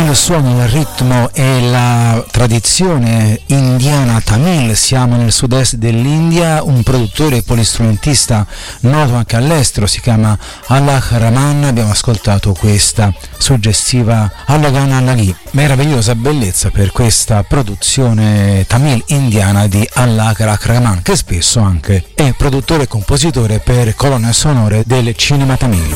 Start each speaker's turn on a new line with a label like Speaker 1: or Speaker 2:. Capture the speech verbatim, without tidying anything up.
Speaker 1: il suono, il ritmo e la tradizione indiana tamil. Siamo nel sud-est dell'India, un produttore polistrumentista noto anche all'estero si chiama Alok Raman. Abbiamo ascoltato questa suggestiva Allogana Laghi, meravigliosa bellezza per questa produzione tamil indiana di Alok Raman, che spesso anche è produttore e compositore per colonne sonore del cinema tamil.